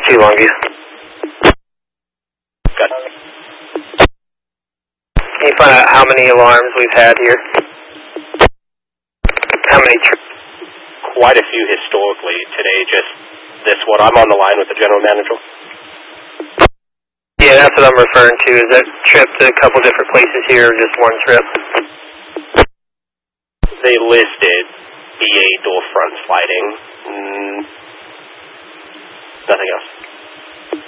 2 Longview. Got it. Can you find out how many alarms we've had here? How many? Quite a few historically. Today, just this one. I'm on the line with the general manager. Yeah, that's what I'm referring to. Is that trip to a couple different places here, or just one trip? They listed BA door front sliding. Nothing else.